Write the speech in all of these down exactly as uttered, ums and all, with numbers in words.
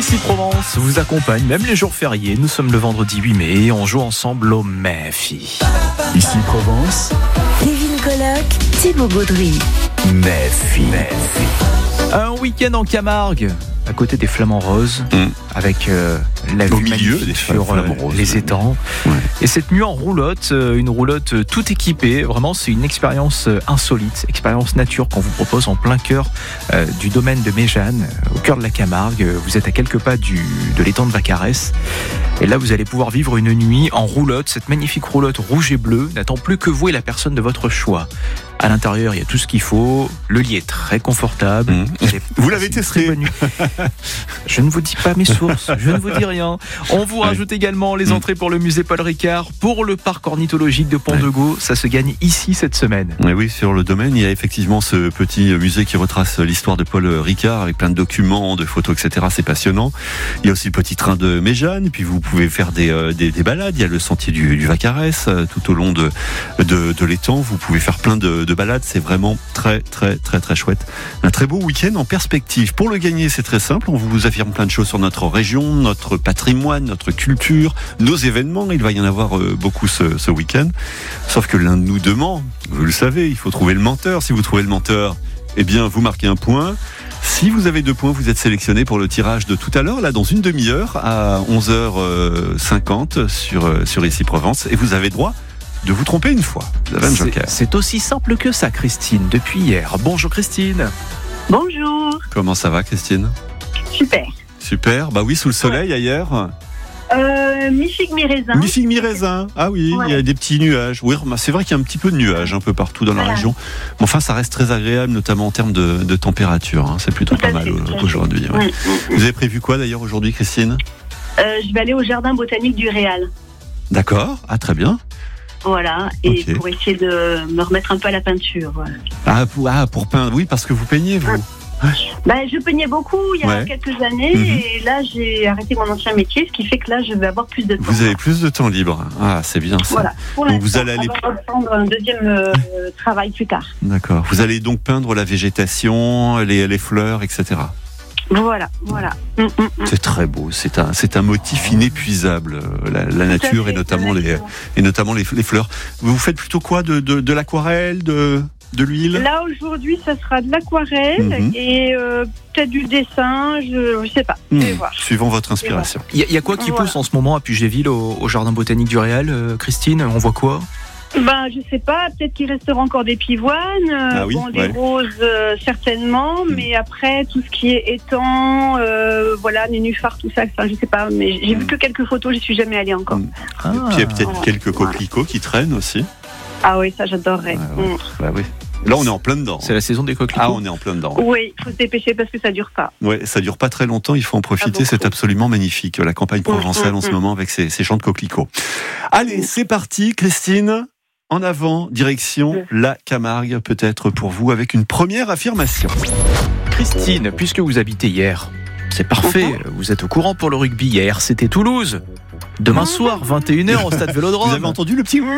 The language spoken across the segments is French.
Ici Provence vous accompagne, même les jours fériés. Nous sommes le vendredi huit mai et on joue ensemble au Mephi. Ici Provence, Kevin Coloc, Thibaut Gaudry. Mephi. Un week-end en Camargue, à côté des Flamands Roses, mmh. avec euh, la vue au milieu magnifique des sur euh, roses, les étangs. Ouais. Et cette nuit en roulotte, euh, une roulotte euh, tout équipée. Vraiment, c'est une expérience euh, insolite, expérience nature qu'on vous propose en plein cœur euh, du domaine de Méjeanne, euh, au cœur de la Camargue. Vous êtes à quelques pas du, de l'étang de Vaccarès. Et là, vous allez pouvoir vivre une nuit en roulotte. Cette magnifique roulotte rouge et bleue n'attend plus que vous et la personne de votre choix. À l'intérieur, il y a tout ce qu'il faut. Le lit est très confortable. Mmh. Vous, vous l'avez testé? Je ne vous dis pas mes sources. Je ne vous dis rien. On vous rajoute ouais. également les entrées pour le musée Paul Ricard, pour le parc ornithologique de Pont-de-Gau. Ouais. Ça se gagne ici cette semaine. Ouais, oui, sur le domaine, il y a effectivement ce petit musée qui retrace l'histoire de Paul Ricard avec plein de documents, de photos, et cetera. C'est passionnant. Il y a aussi le petit train de Méjeanne. Puis vous pouvez faire des, euh, des, des balades. Il y a le sentier du, du Vaccarès euh, tout au long de, de, de l'étang. Vous pouvez faire plein de, de balade, c'est vraiment très très très très chouette. Un très beau week-end en perspective. Pour le gagner, c'est très simple, on vous affirme plein de choses sur notre région, notre patrimoine, notre culture, nos événements, il va y en avoir euh, beaucoup ce, ce week-end. Sauf que l'un de nous demande, vous le savez, il faut trouver le menteur. Si vous trouvez le menteur, eh bien vous marquez un point. Si vous avez deux points, vous êtes sélectionné pour le tirage de tout à l'heure, là dans une demi-heure à onze heures cinquante sur, sur Ici Provence, et vous avez droit de vous tromper une fois. Vous avez un joker. C'est, c'est aussi simple que ça, Christine, depuis hier. Bonjour Christine. Bonjour. Comment ça va, Christine? Super. Super, bah oui, sous le soleil ouais. ailleurs. Euh, mi-figue, mi-raisin. Mi-figue, mi-raisin. Ah oui, ouais. Il y a des petits nuages. Oui, c'est vrai qu'il y a un petit peu de nuages un peu partout dans la voilà. région. Mais enfin, ça reste très agréable, notamment en termes de, de température. Hein. C'est plutôt tout pas mal fait, aujourd'hui. Ouais. Ouais. Vous avez prévu quoi d'ailleurs aujourd'hui, Christine? euh, Je vais aller au jardin botanique du Réal. D'accord, ah très bien. Voilà, et okay. pour essayer de me remettre un peu à la peinture. Voilà. Ah, pour, ah, pour peindre, oui, parce que vous peignez, vous ah. ben, je peignais beaucoup il y a ouais. quelques années, mm-hmm. et là, j'ai arrêté mon ancien métier, ce qui fait que là, je vais avoir plus de temps. Vous avez plus de temps libre. Ah, c'est bien ça. Voilà. Pour donc vous allez aller reprendre un deuxième euh, travail plus tard. D'accord. Vous allez donc peindre la végétation, les, les fleurs, et cetera. Voilà, voilà. Mmh, mmh, mmh. C'est très beau. C'est un, c'est un motif inépuisable, la, la nature et notamment les, et notamment les, les fleurs. Vous faites plutôt quoi, de, de, de l'aquarelle, de, de l'huile? Là aujourd'hui, ça sera de l'aquarelle mmh. et euh, peut-être du dessin. Je ne sais pas. Je vais mmh. voir. Suivant votre inspiration. Il y, y a quoi qui voilà. pousse en ce moment à Puget-Ville, au, au jardin botanique du Réal, euh, Christine? On voit quoi? Ben, je sais pas, peut-être qu'il restera encore des pivoines, euh, ah oui, bon, des ouais. roses euh, certainement, mmh. mais après tout ce qui est étang, euh, voilà, nénuphars, tout ça, enfin je sais pas, mais j'ai mmh. vu que quelques photos, j'y suis jamais allée encore. Mmh. Ah. Et puis il y a peut-être ah. quelques coquelicots voilà. qui traînent aussi. Ah oui, ça j'adorerais. Ah, ouais. Mmh. Bah oui. Là, on est en plein dedans. C'est la saison des coquelicots. Ah, on est en plein dedans. Oui, il faut se dépêcher parce que ça dure pas. Oui, ça dure pas très longtemps. Il faut en profiter. C'est absolument magnifique. La campagne provençale mmh, mmh, en ce moment avec ses, ses champs de coquelicots. Allez, mmh. c'est parti, Christine. En avant, direction la Camargue, peut-être pour vous, avec une première affirmation. Christine, puisque vous habitez hier, c'est parfait, uh-huh. vous êtes au courant pour le rugby. Hier, c'était Toulouse. Demain soir, vingt et une heures, au stade Vélodrome. Vous avez entendu le petit...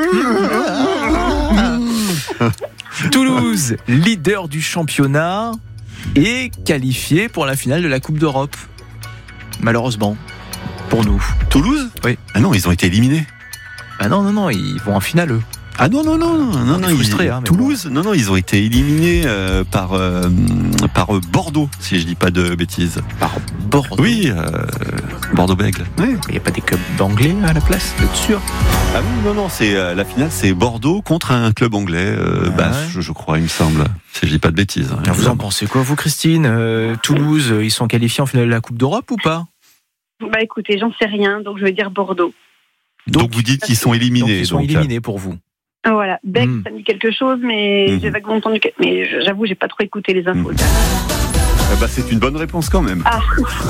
Toulouse, leader du championnat, est qualifié pour la finale de la Coupe d'Europe. Malheureusement, pour nous. Toulouse ? Oui. Ah non, ils ont été éliminés. Ah non, non, non, ils vont en finale, eux. Ah non, non, non, non, non, non frustré, ils, hein, Toulouse, bon. non, non, ils ont été éliminés euh, par, euh, par Bordeaux, si je dis pas de bêtises. Par Bordeaux? Oui, euh, Bordeaux-Bègles. Oui. Il n'y a pas des clubs d'anglais à la place, vous êtes sûr? Ah oui, non, non, c'est, euh, la finale, c'est Bordeaux contre un club anglais, euh, ah Basse, ouais. je, je crois, il me semble, si je dis pas de bêtises. Hein, vous en pensez quoi, vous, Christine? euh, Toulouse, ils sont qualifiés en finale de la Coupe d'Europe ou pas? Bah écoutez, j'en sais rien, donc je vais dire Bordeaux. Donc, donc vous dites qu'ils sont éliminés. Donc ils sont donc, éliminés pour vous. Voilà, Bec, mmh. ça me dit quelque chose, mais mmh. j'ai vaguement entendu. Mais j'avoue, j'ai pas trop écouté les infos. Mmh. Eh bah, c'est une bonne réponse quand même. Ah.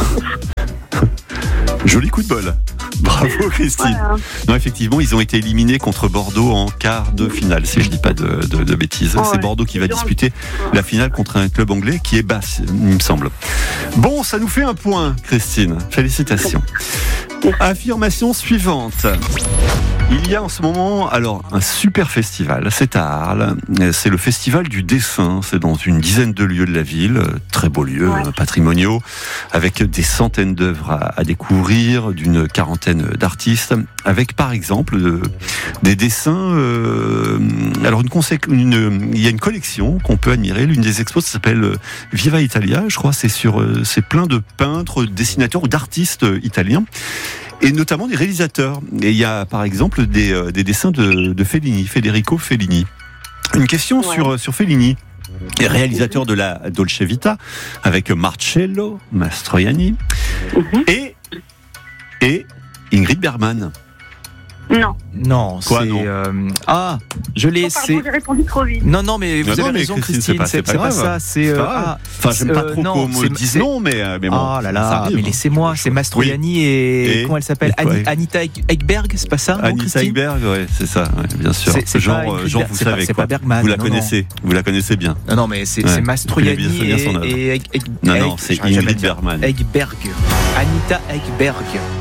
Joli coup de bol. Bravo Christine. Voilà. Non, effectivement, ils ont été éliminés contre Bordeaux en quart de finale, si je dis pas de, de, de bêtises. Oh, c'est ouais. Bordeaux qui va disputer la finale contre un club anglais qui est Basse, il me semble. Bon, ça nous fait un point, Christine. Félicitations. Affirmation suivante. Il y a en ce moment alors un super festival, c'est à Arles, c'est le festival du dessin, c'est dans une dizaine de lieux de la ville, très beaux lieux, ouais. patrimoniaux, avec des centaines d'œuvres à, à découvrir, d'une quarantaine d'artistes, avec par exemple euh, des dessins, euh, alors une, consé- une, il y a une collection qu'on peut admirer, l'une des expos s'appelle Viva Italia, je crois, c'est sur, euh, c'est plein de peintres, dessinateurs ou d'artistes italiens, et notamment des réalisateurs. Et il y a par exemple des, euh, des dessins de, de Fellini, Federico Fellini. Une question ouais. sur, sur Fellini, réalisateur de la Dolce Vita, avec Marcello Mastroianni mm-hmm. et, et Ingrid Bergman. Non. Non, Quoi, c'est... non euh, ah, je l'ai... Oh, pardon, j'ai répondu trop vite. Non, non, mais vous non, avez non, mais raison, Christine, Christine, c'est pas, c'est c'est, pas c'est pas ça. C'est, c'est euh, pas ah, enfin, j'aime pas euh, trop non, qu'on me c'est, dise c'est... non, mais, mais bon. Oh là là, arrive, mais laissez-moi, c'est Mastroianni oui. et, et... comment elle s'appelle, et Ani... Anita Ekberg, c'est pas ça? Anita Ekberg, ouais, c'est ça, ouais, bien sûr. C'est, c'est genre, pas, genre vous c'est savez pas, c'est quoi. pas Bergman, vous la non, connaissez, non. vous la connaissez bien. Non, non, mais c'est, ouais. c'est Mastroianni et, et, et, et non, non, c'est Ingrid Bergman. Ekberg, Anita Ekberg.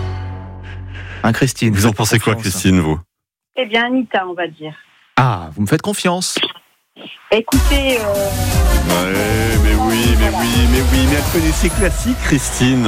Hein, Christine. Vous en pensez quoi, Christine, vous? Eh bien, Anita, on va dire. Ah, vous me faites confiance. Écoutez... Euh... Ouais, mais oui, mais voilà. oui, mais oui, mais elle connaît ses classiques, Christine.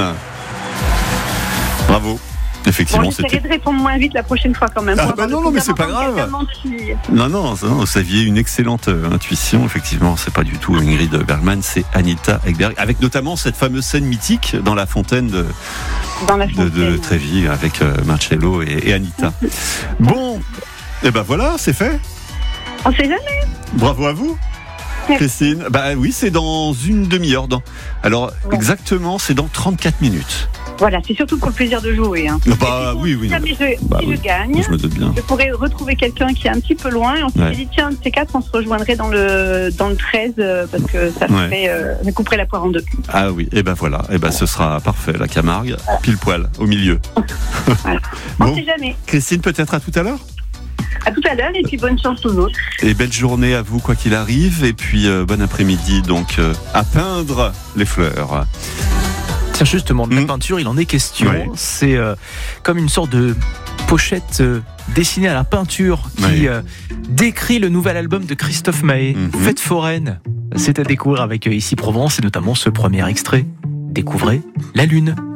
Bravo. Effectivement, bon, j'essaierai c'était... de répondre moins vite la prochaine fois quand même. Ah bah non, non, mais c'est pas grave. Non, non, non, vous aviez une excellente intuition. Effectivement, c'est pas du tout Ingrid Bergman, c'est Anita Ekberg, avec notamment cette fameuse scène mythique dans la fontaine de, dans la fontaine. de, de Trévi avec Marcello et, et Anita. Bon, et ben voilà, c'est fait. On sait jamais. Bravo à vous. Christine, bah oui, c'est dans une demi-heure. Dans... Alors, ouais. exactement, c'est dans trente-quatre minutes. Voilà, c'est surtout pour le plaisir de jouer. Hein. Bah bon, oui, oui. Si jamais je, bah, si oui. je gagne, je, me doute bien. je pourrais retrouver quelqu'un qui est un petit peu loin. Et on s'est ouais. dit, tiens, de ces quatre, on se rejoindrait dans le, dans le treize, euh, parce que ça ouais. ferait, euh, ça couperait la poire en deux. Ah oui, et ben voilà, et ben ce sera parfait, la Camargue, voilà. pile poil, au milieu. Voilà. On bon. sait jamais. Christine, peut-être à tout à l'heure? À tout à l'heure, et puis bonne chance aux autres. Et belle journée à vous, quoi qu'il arrive, et puis euh, bon après-midi, donc euh, à peindre les fleurs. Tiens, justement, de la mmh. peinture, il en est question. Ouais. C'est euh, comme une sorte de pochette euh, dessinée à la peinture qui ouais. euh, décrit le nouvel album de Christophe Maé, mmh. Fête foraine. C'est à découvrir avec euh, Ici Provence, et notamment ce premier extrait. Découvrez la Lune.